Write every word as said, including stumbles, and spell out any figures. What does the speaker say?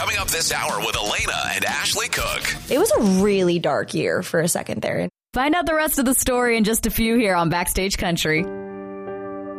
Coming up this hour with Elena and Ashley Cook. It was a really dark year for a second there. Find out the rest of the story in just a few here on Backstage Country.